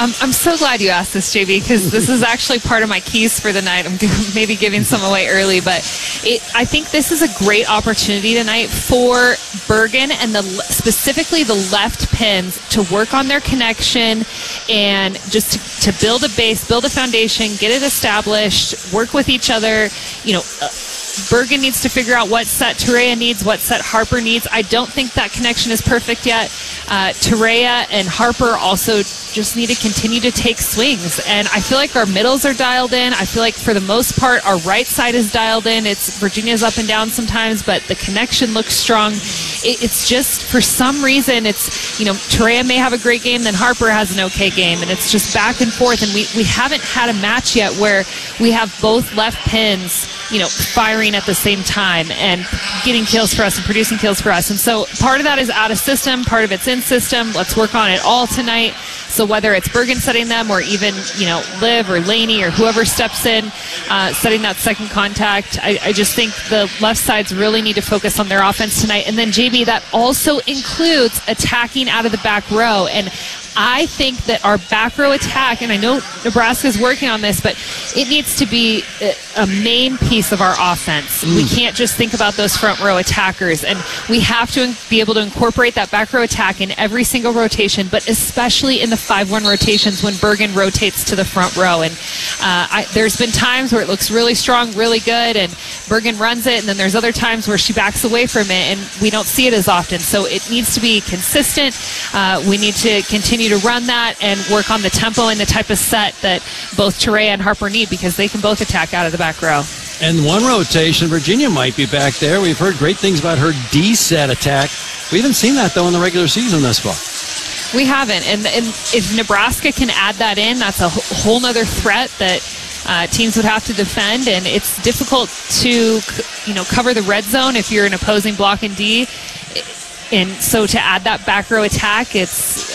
I'm so glad you asked this, JB, because this is actually part of my keys for the night. I'm maybe giving some away early, but I think this is a great opportunity tonight for Bergen and specifically the left pins to work on their connection and just to build a base, build a foundation, get it established, work with each other. Bergen needs to figure out what set Terea needs, what set Harper needs. I don't think that connection is perfect yet. Terea and Harper also just need to continue to take swings. And I feel like our middles are dialed in. I feel like for the most part, our right side is dialed in. Virginia's up and down sometimes, but the connection looks strong. It's just, for some reason, Terea may have a great game, then Harper has an okay game. And it's just back and forth. And we haven't had a match yet where we have both left pins, firing at the same time and getting kills for us and producing kills for us. And so part of that is out of system, part of it's in system. Let's work on it all tonight. So whether it's Bergen setting them or even, Liv or Laney or whoever steps in, setting that second contact, I just think the left sides really need to focus on their offense tonight. And then, JB, that also includes attacking out of the back row. And I think that our back row attack, and I know Nebraska's working on this, but it needs to be a main piece of our offense. We can't just think about those front row attackers, and we have to be able to incorporate that back row attack in every single rotation, but especially in the 5-1 rotations when Bergen rotates to the front row. And there's been times where it looks really strong, really good, and Bergen runs it, and then there's other times where she backs away from it, and we don't see it as often. So it needs to be consistent. We need to continue to run that and work on the tempo and the type of set that both Terea and Harper need, because they can both attack out of the back row. And one rotation, Virginia might be back there. We've heard great things about her D-set attack. We haven't seen that, though, in the regular season thus far. We haven't. And if Nebraska can add that in, that's a whole nother threat that teams would have to defend. And it's difficult to cover the red zone if you're an opposing block in D. And so to add that back row attack, it's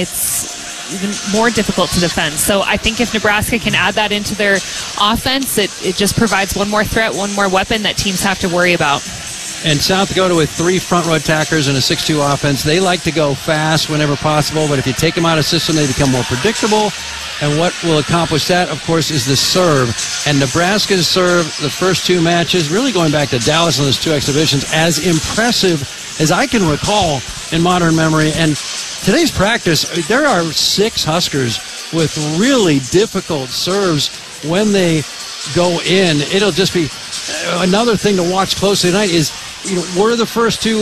even more difficult to defend. So I think if Nebraska can add that into their offense, it just provides one more threat, one more weapon that teams have to worry about. And South Dakota with 3 front row attackers and a 6-2 offense, they like to go fast whenever possible, but if you take them out of system, they become more predictable. And what will accomplish that, of course, is the serve. And Nebraska's serve, the first 2 matches, really going back to Dallas in those 2 exhibitions, as impressive as I can recall in modern memory. And today's practice, there are 6 Huskers with really difficult serves when they go in. It'll just be another thing to watch closely tonight is, were the first 2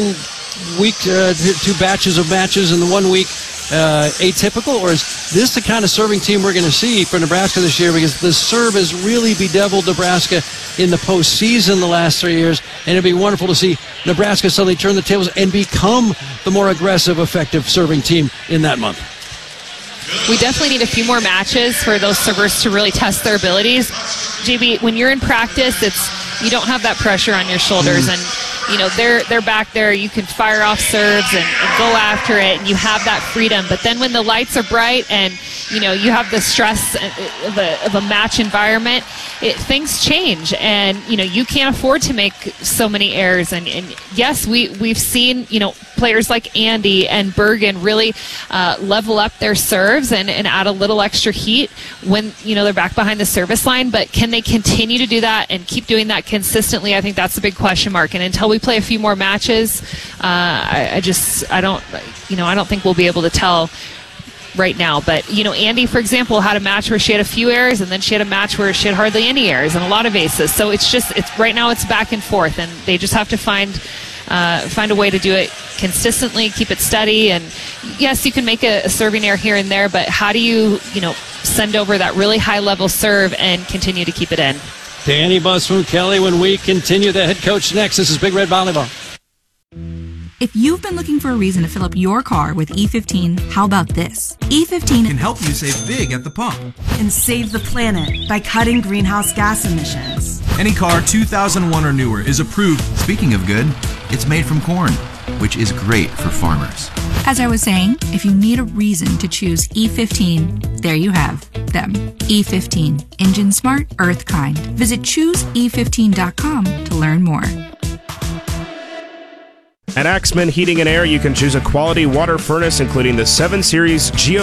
batches of matches in the 1 week atypical, or is this the kind of serving team we're going to see for Nebraska this year? Because the serve has really bedeviled Nebraska in the postseason the last 3 years, and it'd be wonderful to see Nebraska suddenly turn the tables and become the more aggressive, effective serving team in that month. We definitely need a few more matches for those servers to really test their abilities. JB, when you're in practice, you don't have that pressure on your shoulders, and they're back there. You can fire off serves and go after it, and you have that freedom. But then when the lights are bright and you have the stress of a match environment, things change, and you can't afford to make so many errors. And yes, we've seen players like Andy and Bergen really level up their serves and add a little extra heat when they're back behind the service line. But can they continue to do that and keep doing that consistently? I think that's a big question mark. And until we play a few more matches, I don't think we'll be able to tell right now. But Andy, for example, had a match where she had a few errors, and then she had a match where she had hardly any errors and a lot of aces. So it's right now it's back and forth, and they just have to find a way to do it consistently, keep it steady. And yes, you can make a serving error here and there, but how do you send over that really high level serve and continue to keep it in? Danny Busboom-Kelly when we continue. The head coach next. This is Big Red Volleyball. If you've been looking for a reason to fill up your car with E15, how about this? E15 can help you save big at the pump and save the planet by cutting greenhouse gas emissions. Any car 2001 or newer is approved. Speaking of good, it's made from corn, which is great for farmers. As I was saying, if you need a reason to choose E15, there you have them. E15, engine smart, earth kind. Visit chooseE15.com to learn more. At Axman Heating and Air, you can choose a quality water furnace, including the 7 Series Geo